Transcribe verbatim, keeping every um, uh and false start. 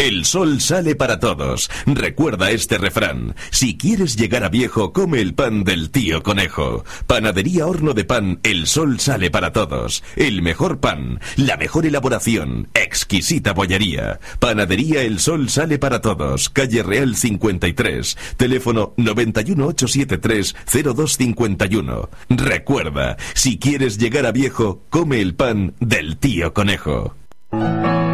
El sol sale para todos. Recuerda este refrán. Si quieres llegar a viejo, come el pan del tío Conejo. Panadería Horno de Pan, el sol sale para todos. El mejor pan, la mejor elaboración, exquisita bollería. Panadería El Sol sale para todos. Calle Real cincuenta y tres. Teléfono noventa y uno, ochocientos setenta y tres, cero dos cincuenta y uno. Recuerda, si quieres llegar a viejo, come el pan del tío Conejo.